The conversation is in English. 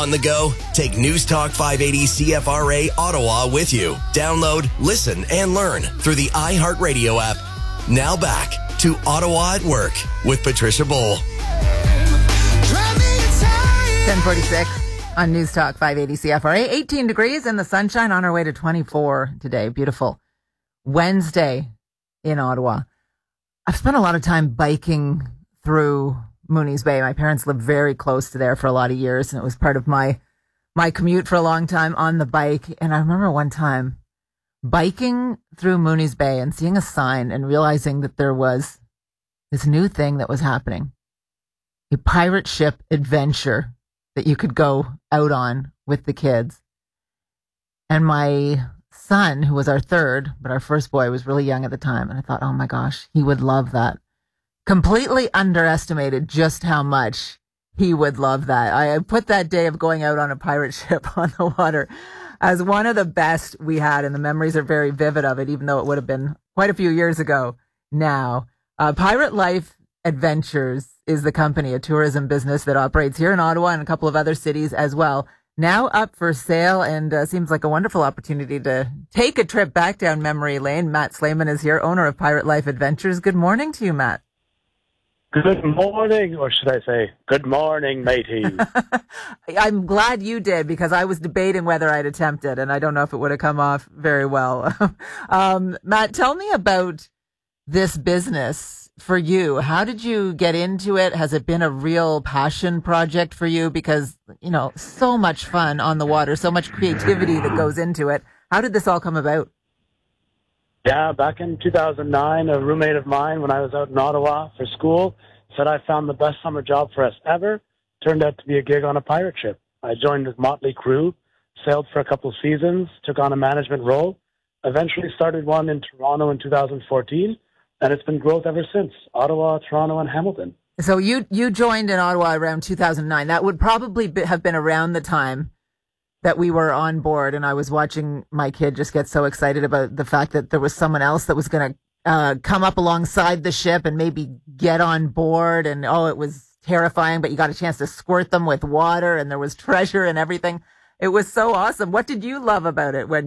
On the go? Take News Talk 580 CFRA Ottawa with you. Download, listen, and learn through the iHeartRadio app. Now back to Ottawa at Work with Patricia Bowl. 10:46 on News Talk 580 CFRA. 18 degrees in the sunshine, on our way to 24 today. Beautiful Wednesday in Ottawa. I've spent a lot of time biking through Mooney's Bay. My parents lived very close to there for a lot of years, and it was part of my commute for a long time on the bike. And I remember one time biking through Mooney's Bay and seeing a sign and realizing that there was this new thing that was happening. A pirate ship adventure that you could go out on with the kids. And my son, who was our third, but our first boy was really young at the time, and I thought, oh my gosh, he would love that. Completely underestimated just how much he would love that. I put that day of going out on a pirate ship on the water as one of the best we had, and the memories are very vivid of it, even though it would have been quite a few years ago now. Pirate Life Adventures is the company, a tourism business that operates here in Ottawa and a couple of other cities as well. Now up for sale, and seems like a wonderful opportunity to take a trip back down memory lane. Matt Slayman is here, owner of Pirate Life Adventures. Good morning to you, Matt. Good morning, or should I say, good morning, matey. I'm glad you did, because I was debating whether I'd attempt it, and I don't know if it would have come off very well. Matt, tell me about this business for you. How did you get into it? Has it been a real passion project for you? Because, you know, so much fun on the water, so much creativity that goes into it. How did this all come about? Yeah, back in 2009, a roommate of mine, when I was out in Ottawa for school, said I found the best summer job for us ever. Turned out to be a gig on a pirate ship. I joined his motley crew, sailed for a couple seasons, took on a management role, eventually started one in Toronto in 2014, and it's been growth ever since. Ottawa, Toronto, and Hamilton. So you joined in Ottawa around 2009. That would probably have been around the time that we were on board, and I was watching my kid just get so excited about the fact that there was someone else that was going to come up alongside the ship and maybe get on board. And it was terrifying, but you got a chance to squirt them with water, and there was treasure and everything. It was so awesome. What did you love about it when